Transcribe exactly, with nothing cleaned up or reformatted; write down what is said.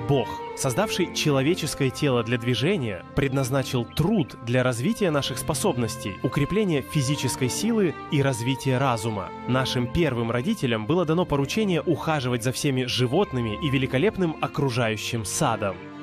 Бог, создавший человеческое тело для движения, предназначил труд для развития наших способностей, укрепления физической силы и развития разума. Нашим первым родителям было дано поручение ухаживать за всеми животными и великолепным окружающим садом.